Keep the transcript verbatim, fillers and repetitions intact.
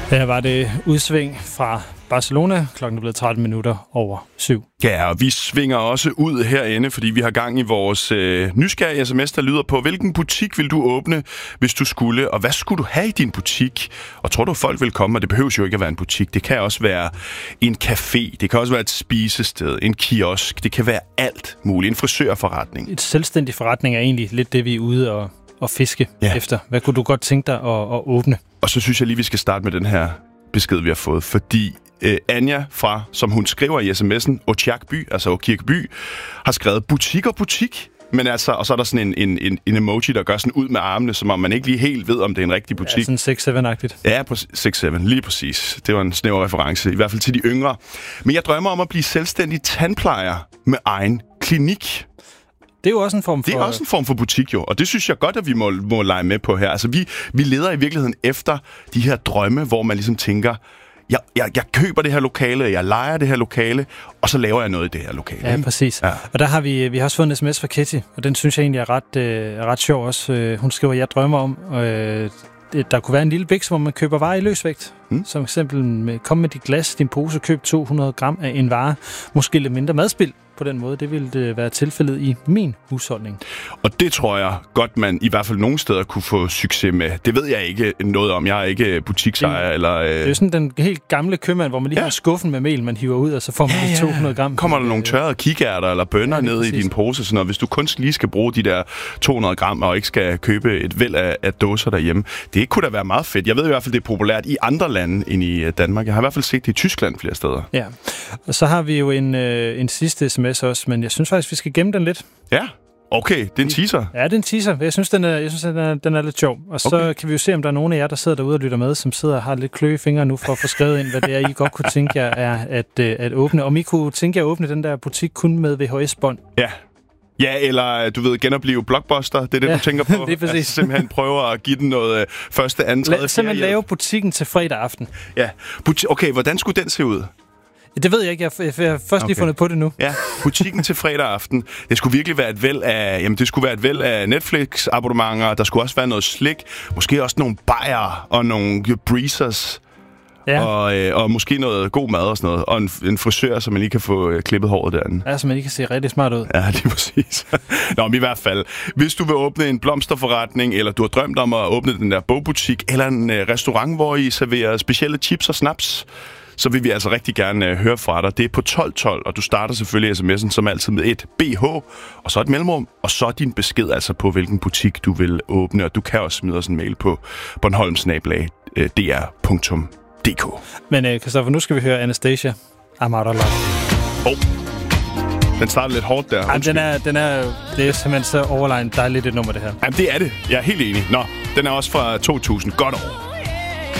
Her var det udsving fra Barcelona. Klokken er blevet tretten minutter over syv. Ja, og vi svinger også ud herinde, fordi vi har gang i vores øh, nysgerrige sms, der lyder på, hvilken butik vil du åbne, hvis du skulle, og hvad skulle du have i din butik? Og tror du, folk vil komme? Og det behøver jo ikke at være en butik. Det kan også være en café, det kan også være et spisested, en kiosk, det kan være alt muligt. En frisørforretning. Et selvstændig forretning er egentlig lidt det, vi er ude og, og fiske ja. efter. Hvad kunne du godt tænke dig at, at åbne? Og så synes jeg lige, vi skal starte med den her besked, vi har fået, fordi øh, Anja fra, som hun skriver i sms'en, Aakirkeby, altså Aakirkeby, har skrevet butik og butik. Men altså, og så er der sådan en, en, en, en emoji, der gør sådan ud med armene, som om man ikke lige helt ved, om det er en rigtig butik. Ja, sådan seks syv-agtigt. Ja, seks syv, lige præcis. Det var en snæver reference, i hvert fald til de yngre. Men jeg drømmer om at blive selvstændig tandplejer med egen klinik. Det er jo også en form for... Det er også en form for butik, jo. Og det synes jeg godt, at vi må, må lege med på her. Altså, vi, vi leder i virkeligheden efter de her drømme, hvor man ligesom tænker, jeg, jeg, jeg køber det her lokale, jeg lejer det her lokale, og så laver jeg noget i det her lokale. Ja, præcis. Ja. Og der har vi, vi har også fået en sms fra Ketty, og den synes jeg egentlig er ret, øh, ret sjov også. Hun skriver, jeg drømmer om... Øh, der kunne være en lille biks, hvor man køber varer i løsvægt. Hmm. Som eksempel, med, kom med dit glas, din pose, køb to hundrede gram af en vare. Måske lidt mindre madspild på den måde. Det ville det være tilfældet i min husholdning. Og det tror jeg godt, man i hvert fald nogle steder kunne få succes med. Det ved jeg ikke noget om. Jeg er ikke butiksejer. Eller, øh... Det er jo sådan den helt gamle købmand, hvor man lige ja. har skuffen med mel, man hiver ud, og så får man ja, ja. to hundrede gram. Kommer der nogle tørrede kikærter eller bønner ja, ned i din pose? Sådan noget. Hvis du kun lige skal bruge de der to hundrede gram, og ikke skal købe et væld af, af dåser derhjemme. Det kunne da være meget fedt. Jeg ved i hvert fald, det er populært i andre lande end i Danmark. Jeg har i hvert fald set det i Tyskland flere steder. Ja, og så har vi jo en, øh, en sidste sms også, men jeg synes faktisk, vi skal gemme den lidt. Ja, okay. Det er en teaser. Ja, det er en teaser. Jeg synes, den er, jeg synes, den er, den er lidt sjov. Og så okay. kan vi jo se, om der er nogen af jer, der sidder derude og lytter med, som sidder og har lidt klø i fingre nu for at få skrevet ind, hvad det er, I godt kunne tænke jer er at, at åbne. Om I kunne tænke jer at åbne den der butik kun med V H S-bånd. Ja. Ja, eller du ved, genopleve Blockbuster. Det er det, ja, du tænker på. Det er præcis. Altså, simpelthen prøver at give den noget øh, første, anden, tredje, La- Simpelthen lave butikken til fredag aften. Ja. Buti- okay, hvordan skulle den se ud? Det ved jeg ikke. Jeg har først okay. lige fundet på det nu. Ja, butikken til fredag aften. Det skulle virkelig være et væld af, jamen det skulle være et væld af Netflix-abonnementer. Der skulle også være noget slik. Måske også nogle bajer og nogle breezers. Ja. Og, øh, og måske noget god mad og sådan noget. Og en, en frisør, så man lige kan få øh, klippet håret derinde. Ja, så man lige kan se rigtig smart ud. Ja, lige præcis. Nå, men i hvert fald. Hvis du vil åbne en blomsterforretning, eller du har drømt om at åbne den der bogbutik, eller en øh, restaurant, hvor I serverer specielle chips og snaps, så vil vi altså rigtig gerne øh, høre fra dig. Det er på tolv tolv, og du starter selvfølgelig sms'en som altid med et B H, og så et mellemrum, og så din besked altså på, hvilken butik du vil åbne. Og du kan også smide os en mail på bornholm snabel-a d r punktum d k. Men øh, Christoffer, nu skal vi høre Anastasia. I'm out of love. Åh, oh. Den starter lidt hårdt der. Jamen, den er, den er, det er simpelthen så overlegnet dejligt et nummer, det her. Jamen, det er det. Jeg er helt enig. Nå, den er også fra to tusind. Godt år.